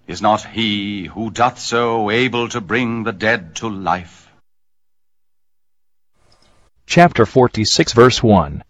Is not he who doth so able to bring the dead to life? Chapter 46, verse 1.